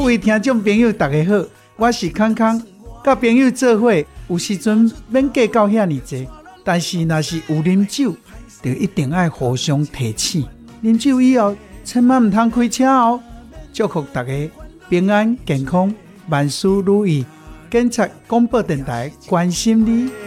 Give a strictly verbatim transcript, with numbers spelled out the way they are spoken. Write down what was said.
位听众朋友大家好，我是康康，甲朋友做伙有时阵免计较遐尼济，但是若是有啉酒就一定要互相提醒，啉酒以后千万唔通开车哦。祝福大家平安健康，万事如意。警察广播电台关心你。